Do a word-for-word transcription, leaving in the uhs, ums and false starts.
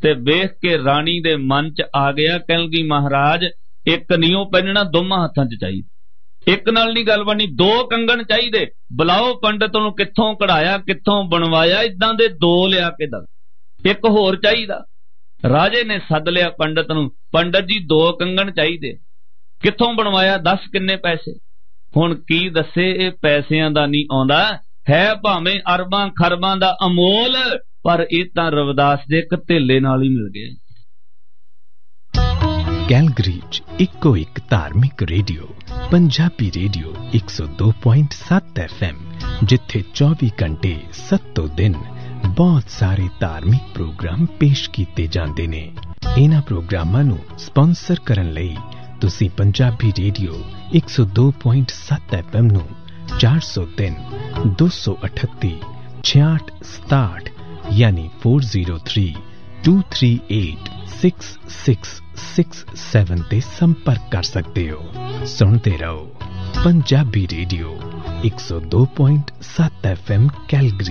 ते वेख के राणी दे मन च आ गया, कहण लगी महाराज एक नहीं ओ पहनना, दोवां हत्थां च चाहीदा। एक नाल नहीं गल बननी, दो कंगन चाहिए। बुलाओ पंडित नूं, कित्थों कढ़ाया कित्थों बनवाया, इदां दे दो लिया के दस। एक होर चाहिदा। राजे ने सद लिया पंडित नूं, पंडित जी दो कंगन चाहिए, कित्थों बनवाया, दस किन्ने पैसे। हुण की दसे, ये पैसिਆਂ दा नहीं आउंदा, है भावें अरबां खरबां दा अमोल, पर ਇਹ ਤਾਂ रविदास दे एक ਧੇਲੇ नाल ही मिल गया। कैलगरी च इको एक धार्मिक रेडियो पंजाबी रेडियो एक सौ दो पॉइंट सत्त एफ एम, जिथे चौबी घंटे सत्तों दिन बहुत सारे धार्मिक प्रोग्राम पेश किए जाते ने। इन्हां प्रोग्रामां नूं स्पॉन्सर करन लई तुसीं पंजाबी रेडियो एक सौ दो पॉइंट सत्त एफ एम नूं चार सौ तीन दो सौ अठत्ती छियाठ सताहठ यानी four zero three to three eight six six six seven ते संपर्क कर सकते हो। सुनते रहो पंजाबी रेडियो एक सौ दो पॉइंट सत्त एफ एम कैलगरी।